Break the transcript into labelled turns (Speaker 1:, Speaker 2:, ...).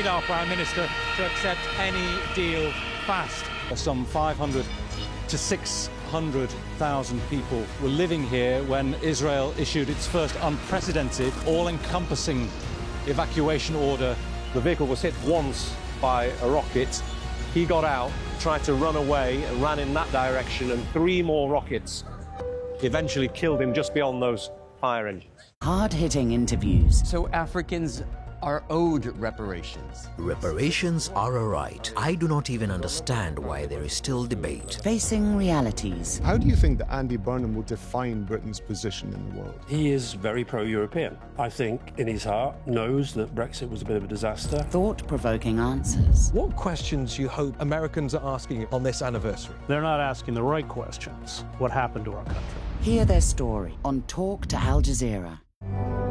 Speaker 1: need our Prime Minister to accept any deal fast.
Speaker 2: Some 500 to 600,000 people were living here when Israel issued its first unprecedented, all-encompassing evacuation order.
Speaker 3: The vehicle was hit once by a rocket. He got out, tried to run away, and ran in that direction, and 3 more rockets eventually killed him just beyond those fire engines.
Speaker 4: Hard-hitting interviews.
Speaker 5: So Africans are owed reparations.
Speaker 6: Reparations are a right. I do not even understand why there is still debate.
Speaker 4: Facing realities.
Speaker 7: How do you think that Andy Burnham will define Britain's position in the world?
Speaker 8: He is very pro-European. I think in his heart knows that Brexit was a bit of a disaster.
Speaker 4: Thought-provoking answers.
Speaker 9: What questions do you hope Americans are asking on this anniversary?
Speaker 10: They're not asking the right questions. What happened to our country?
Speaker 4: Hear their story on Talk to Al Jazeera.